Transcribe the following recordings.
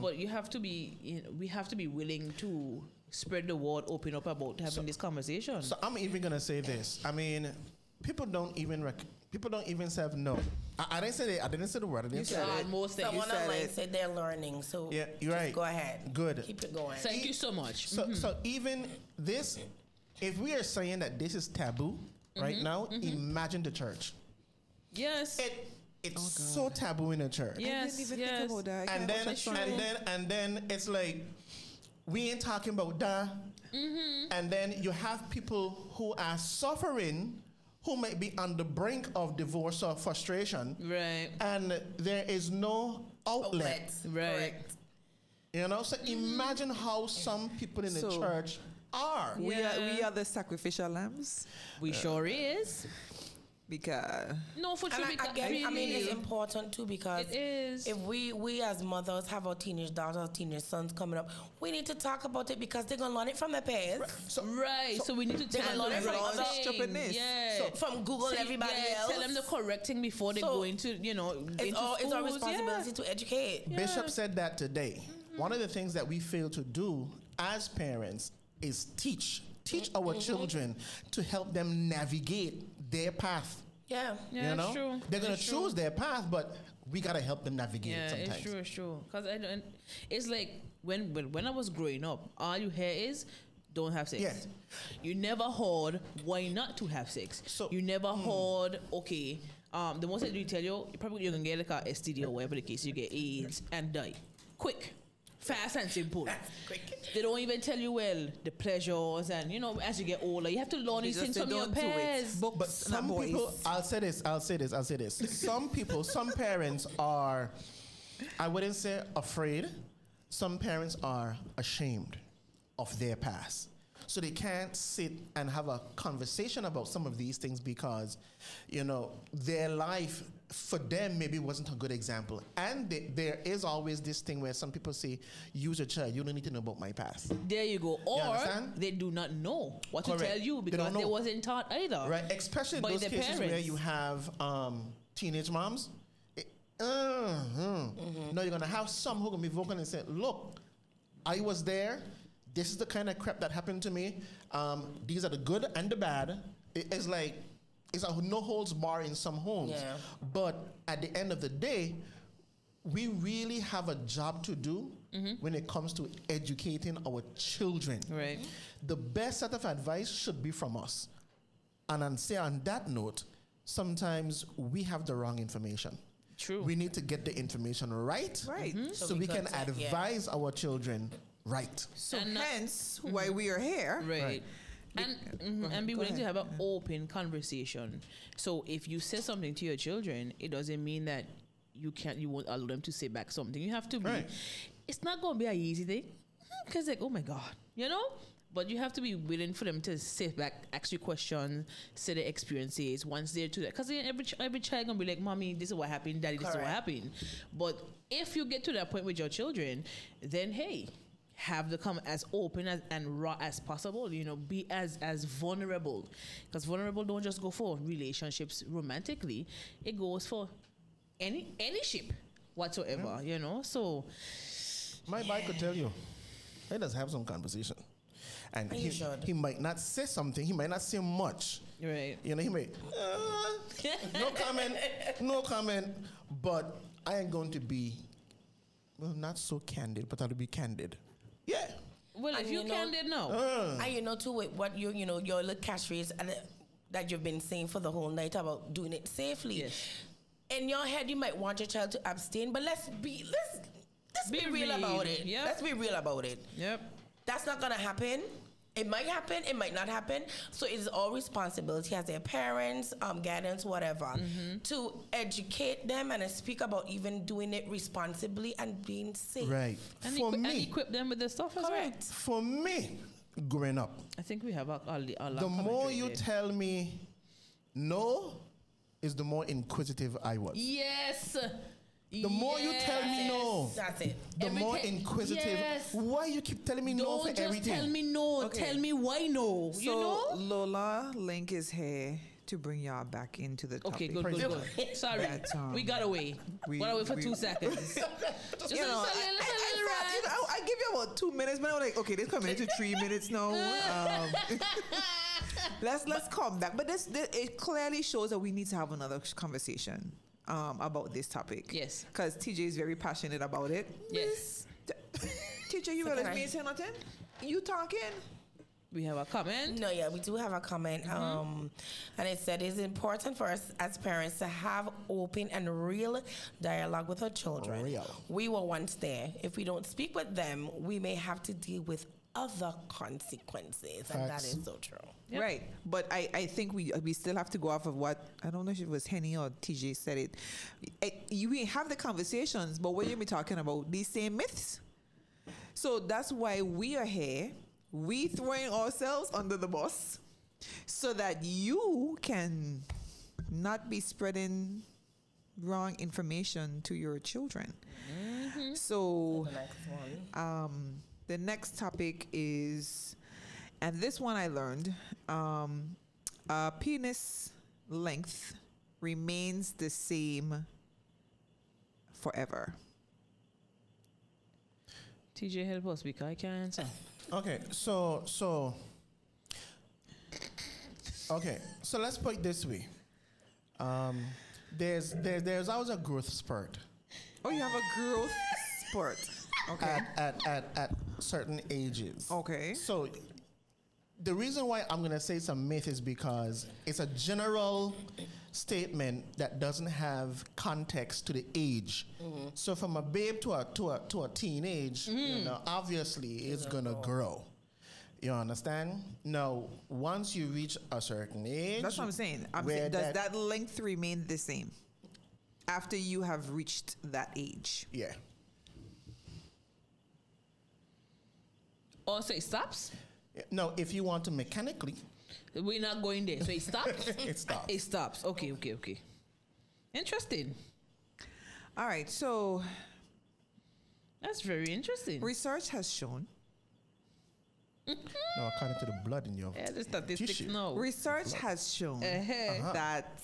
but you have to be, we have to be willing to spread the word, open up about having this conversation. So I'm even gonna say this. I mean, people don't even say no. I didn't say that. I didn't say the word. I didn't say it. Most things. Someone online said they're learning. So yeah, you're right. Go ahead. Good. Keep it going. Thank you so much. So even this, if we are saying that this is taboo right now, imagine the church. Yes. It's so taboo in the church. Yes. I didn't even think about that. And then it's like we ain't talking about that. And then you have people who are suffering, who might be on the brink of divorce or frustration, right? And there is no outlet, right? Correct. You know, so imagine how some people in the church are. We are the sacrificial lambs. We sure is. Because no, for sure. Again, I mean, it's important too, because it is. If we as mothers have our teenage daughters, teenage sons coming up, we need to talk about it because they're gonna learn it from their parents. So we need to tell them stupidness. Yeah. So from Google, everybody else. Tell them the correct thing before they go into, it's our responsibility to educate. Yeah. Bishop said that today. One of the things that we fail to do as parents is teach our children to help them navigate their path. Yeah, you know, true. They're gonna choose their path, but we gotta help them navigate. Yeah, sometimes. it's true. Because it's like when I was growing up, all you hear is don't have sex. Yeah. You never heard why not to have sex. So you never heard okay. The most they do tell you probably you're gonna get like a STD or whatever the case. You get AIDS and die quick. Fast and simple. They don't even tell you the pleasures and as you get older, you have to learn these things from your parents. But some people, I'll say this. Some people, some parents are, I wouldn't say afraid. Some parents are ashamed of their past. So they can't sit and have a conversation about some of these things because, their life for them maybe wasn't a good example. And there is always this thing where some people say, use your child, you don't need to know about my past. There you go. Or they do not know what to tell you because they wasn't taught either. Right, especially in those cases where you have teenage moms. No, you're going to have some who are going to be vocal and say, look, I was there. This is the kind of crap that happened to me. These are the good and the bad. It's like, it's a no holds bar in some homes. Yeah. But at the end of the day, we really have a job to do when it comes to educating our children. Right. The best set of advice should be from us. And on that note, sometimes we have the wrong information. True. We need to get the information right. Right. So we can advise our children right. So hence why we are here. Right. And be willing to have an open conversation. So if you say something to your children, it doesn't mean that you won't allow them to say back something. You have to be. Right. It's not going to be an easy thing because oh my God, But you have to be willing for them to sit back, ask you questions, say their experiences once they're to that. Because every child gonna be like, "Mommy, this is what happened. Daddy, this is what happened." But if you get to that point with your children, then hey, have them come as open and raw as possible. Be as vulnerable. Because vulnerable don't just go for relationships romantically. It goes for any ship whatsoever. So my bike could tell you, let us have some conversation. And he might not say something. He might not say much. Right. He might, no comment. But I ain't going to be, not so candid, but I'll be candid. Yeah. Well, if you candid, no. And too, with what your little catchphrase that you've been saying for the whole night about doing it safely. Yes. In your head, you might want your child to abstain, but let's be real about it. Yep. Let's be real about it. Yep. That's not gonna happen. It might happen, it might not happen. So it's our responsibility as their parents, guidance, whatever, to educate them and speak about even doing it responsibly and being safe. Right. And equip them with the stuff as well. For me, growing up, I think we have the more you tell me no is the more inquisitive I was. Yes. The more you tell me no, that's it. The more inquisitive. Yes. Why you keep telling me no for everything? Don't just tell me no. Okay. Tell me why no. So Lola Link is here to bring y'all back into the topic. Okay, good. Sorry, we got away. We got away for 2 seconds. Just a little about 2 minutes, but I was like, okay, this coming into 3 minutes now. Let's come back. But this it clearly shows that we need to have another conversation about this topic. Yes. Because TJ is very passionate about it. Yes. TJ, you realize me saying nothing? You talking? We have a comment. No, yeah, we do have a comment. And it said it's important for us as parents to have open and real dialogue with our children. Real. We were once there. If we don't speak with them, we may have to deal with other consequences. And that Facts. is so true. Yep. Right. But I think we still have to go off of what, I don't know if it was Henny or TJ said it. We have the conversations, but what you be talking about? These same myths. So that's why we are here. We throwing ourselves under the bus so that you can not be spreading wrong information to your children. So The next one. the next topic is, and this one I learned, penis length remains the same forever. TJ, help us because I can't answer. Okay, so let's put it this way. There's always a growth spurt Oh, you have a growth spurt. Okay. at certain ages. Okay. So the reason why I'm gonna say it's a myth is because it's a general statement that doesn't have context to the age. So from a babe to a teenage, obviously it's gonna grow. You understand? Now, once you reach a certain age, That's what I'm saying. where Does that length remain the same after you have reached that age? yeah. Also, it stops. No, if you want to mechanically, We're not going there. So it stops. it stops. It stops. Okay. Interesting. All right. So That's very interesting. research has shown No, according to the blood in your Yeah, the statistics tissue. now. research has shown that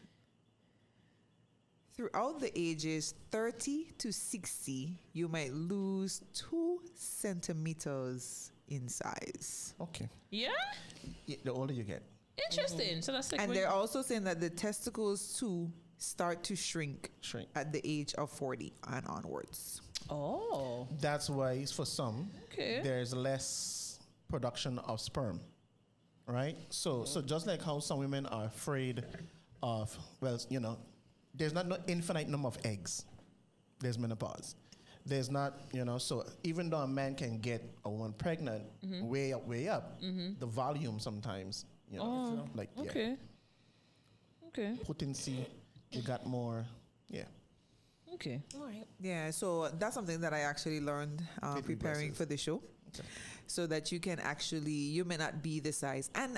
throughout the ages 30 to 60, you might lose 2 centimeters in size. Okay. Yeah. Yeah, the older you get. Interesting. So that's like And when- they're also saying that the testicles too start to shrink at the age of 40 and onwards. Oh. That's why for some, Okay. there's less production of sperm, right? So just like how some women are afraid of, there's not no infinite number of eggs. There's menopause. There's not, so even though a man can get a woman pregnant way up, the volume sometimes, Okay. Okay. potency, you got more, yeah. Okay. All right. Yeah, so that's something that I actually learned preparing reverses. for the show. Okay. So that you can actually, you may not be the size. And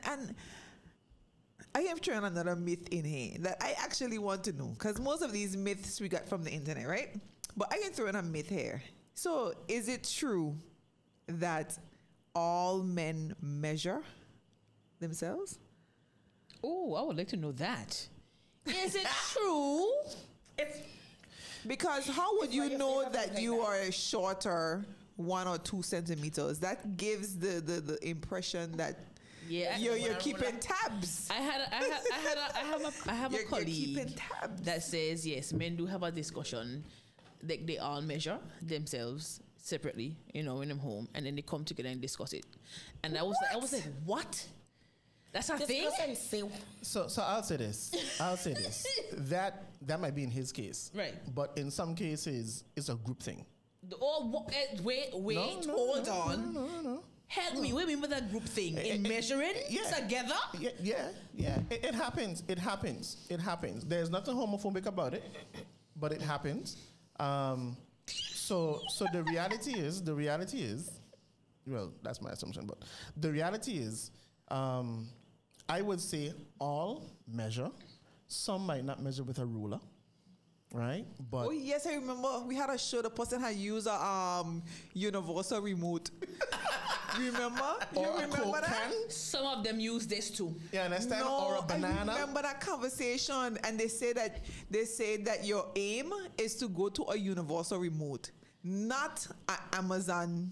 I am trying another myth in here that I actually want to know. Because most of these myths we got from the internet, right? But I can throw in a myth here. So is it true that all men measure themselves? Oh, I would like to know that. Is it true? Because how would you why know you're that you are shorter 1 or 2 centimeters? That gives the impression that Yeah. you're keeping tabs. I have a You're colleague keeping tabs. that says yes, men do have a discussion. They all measure themselves separately, in them home, and then they come together and discuss it. And I was like, what? That's a thing? So I'll say this. That might be in his case. Right. But in some cases, it's a group thing. Wait, No, hold on. No. Help me. What do you mean by that group thing? In measuring together? Yeah. It happens. There's nothing homophobic about it, but it happens. So the reality is, well, that's my assumption, but the reality is, I would say all measure. Some might not measure with a ruler, right? But Oh yes, I remember we had a show. The person had used a universal remote. Remember? or You a remember Coke that? can. Some of them use this too. You understand? No, Or a I banana. remember that conversation, and they say that your aim is to go to a universal remote, not an Amazon